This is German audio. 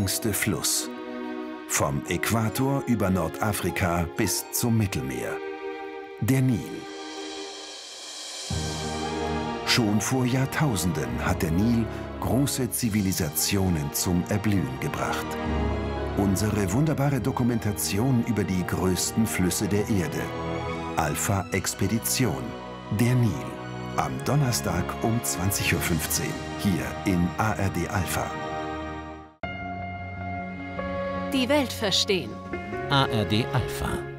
längste Fluss. Vom Äquator über Nordafrika bis zum Mittelmeer. Der Nil. Schon vor Jahrtausenden hat der Nil große Zivilisationen zum Erblühen gebracht. Unsere wunderbare Dokumentation über die größten Flüsse der Erde. Alpha Expedition. Der Nil. Am Donnerstag um 20:15 Uhr hier in ARD Alpha. Die Welt verstehen. ARD Alpha.